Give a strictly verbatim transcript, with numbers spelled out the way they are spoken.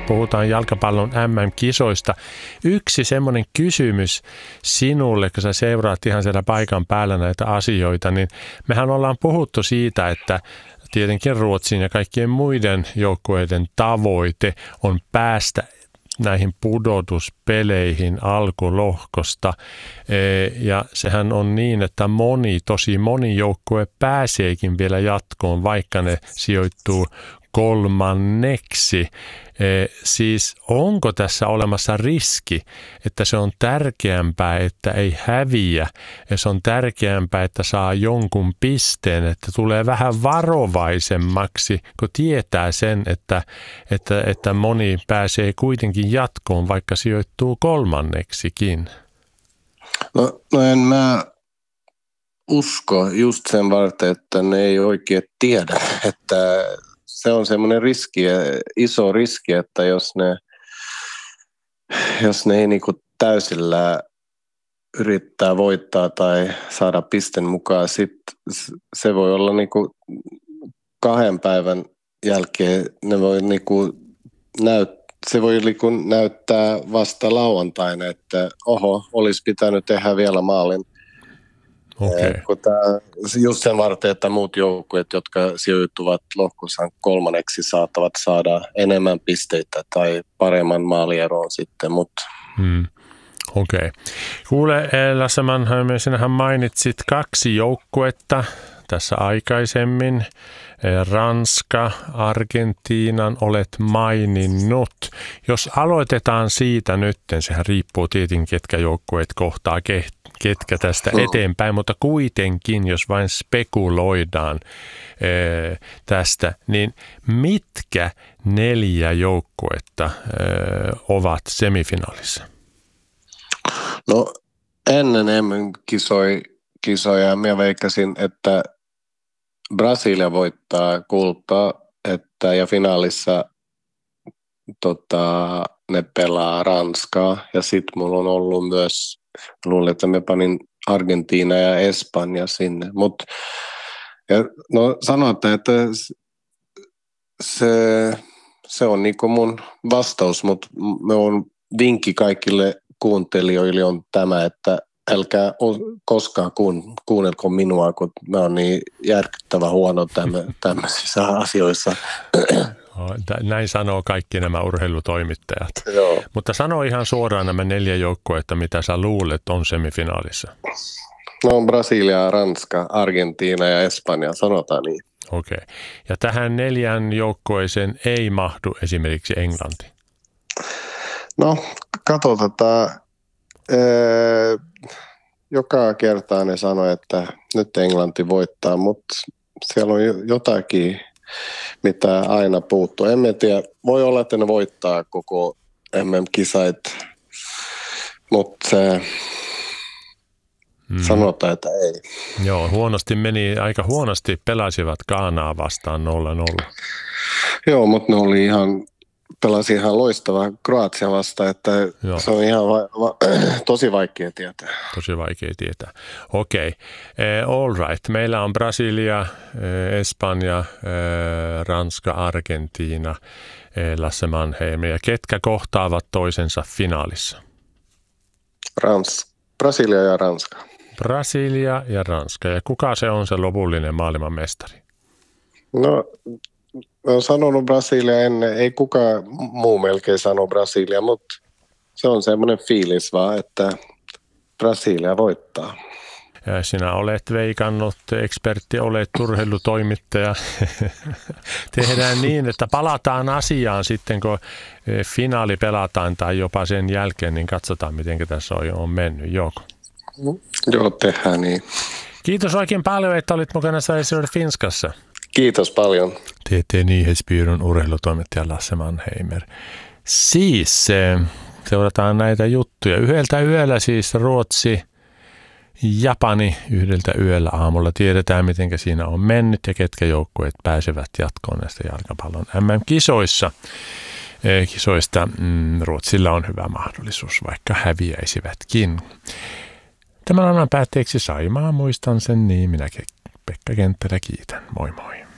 puhutaan jalkapallon M M-kisoista. Yksi semmoinen kysymys sinulle, kun sä seuraat ihan siellä paikan päällä näitä asioita, niin mehän ollaan puhuttu siitä, että tietenkin Ruotsin ja kaikkien muiden joukkueiden tavoite on päästä näihin pudotuspeleihin alkulohkosta. Ja sehän on niin, että moni, tosi moni joukkue pääseekin vielä jatkoon, vaikka ne sijoittuu kolmanneksi. Siis onko tässä olemassa riski, että se on tärkeämpää, että ei häviä, ja se on tärkeämpää, että saa jonkun pisteen, että tulee vähän varovaisemmaksi, kun tietää sen, että, että, että moni pääsee kuitenkin jatkoon, vaikka sijoittuu kolmanneksikin? No, no en mä usko just sen varten, että ne ei oikein tiedä, että se on semmoinen riski, iso riski, että jos ne, jos ne ei niinku täysillä yrittää voittaa tai saada pisten mukaan, sit se voi olla niinku kahden päivän jälkeen, ne voi niinku näyt, se voi niinku näyttää vasta lauantaina, että oho, olisi pitänyt tehdä vielä maalin. Okay. Just sen varten, että muut joukkueet, jotka sijoittuvat lohkossaan kolmanneksi, saattavat saada enemmän pisteitä tai paremman maalieron sitten. Mutta. Hmm. Okei. Okay. Kuule, Lasse Mannheim, sinähän mainitsit kaksi joukkuetta tässä aikaisemmin. Ranska, Argentiinan olet maininnut. Jos aloitetaan siitä nyt, sehän riippuu tietenkin, ketkä joukkueet kohtaa ketkä tästä eteenpäin, mutta kuitenkin, jos vain spekuloidaan ee, tästä, niin mitkä neljä joukkuetta ee, ovat semifinaalissa? No ennen ennen kisoi, kisoja minä veikkasin, että Brasilia voittaa kultaa, että ja finaalissa tota, ne pelaa Ranskaa ja sitten mulla on ollut myös, luulen, että me panin Argentiina ja Espanja sinne, mutta no sanotaan, että se, se on niinku mun vastaus, mutta me on vinkki kaikille kuuntelijoille on tämä, että älkää koskaan kuun, kuunnelko minua, kun mä oon niin järkyttävän huono tämmöisissä asioissa. Näin sanoo kaikki nämä urheilutoimittajat. Joo. Mutta sano ihan suoraan nämä neljä joukkuetta, mitä sä luulet on semifinaalissa. No Brasilia, Ranska, Argentiina ja Espanja, sanotaan niin. Okei. Okay. Ja tähän neljän joukkueeseen ei mahdu esimerkiksi Englanti? No, katsotaan. Öö, joka kerta ne sanoo, että nyt Englanti voittaa, mutta siellä on jotakin, mitä aina puuttuu. En tiedä, voi olla, että ne voittaa koko M M-kisait, mutta se mm. sanotaan, että ei. Joo, huonosti meni, aika huonosti pelasivat Ghanaa vastaan nolla nolla. Joo, mutta ne oli ihan pelasi ihan loistavaa Kroatia vastaan, että Joo. se on ihan va- va- tosi vaikea tietää. Tosi vaikea tietää. Okei. Okay. All right. Meillä on Brasilia, Espanja, Ranska, Argentiina, Lasse Mannheim. Ja ketkä kohtaavat toisensa finaalissa? Rans- Brasilia ja Ranska. Brasilia ja Ranska. Ja kuka se on se lopullinen maailmanmestari? No, olen sanonut Brasilia ennen. Ei kukaan muu melkein sano Brasilia, mutta se on semmoinen fiilis vaan, että Brasilia voittaa. Ja sinä olet veikannut, ekspertti, olet urheilutoimittaja. Tehdään niin, että palataan asiaan sitten, kun finaali pelataan tai jopa sen jälkeen, niin katsotaan, miten tässä on, on mennyt. Joko? Joo, tehdään niin. Kiitos oikein paljon, että olit mukana Sveriges Finskassa. Kiitos paljon. T T Nyhetsbyrån urheilutoimittaja Lasse Mannheimer. Siis seurataan näitä juttuja. Yhdeltä yöllä siis Ruotsi, Japani yhdeltä yöllä aamulla. Tiedetään, miten siinä on mennyt ja ketkä joukkueet pääsevät jatkoon näistä jalkapallon M M-kisoissa. Kisoista mm, Ruotsilla on hyvä mahdollisuus, vaikka häviäisivätkin. Tämän annan päätteeksi Saimaa, muistan sen niin. Minä Pekka Kenttälä kiitän. Moi moi.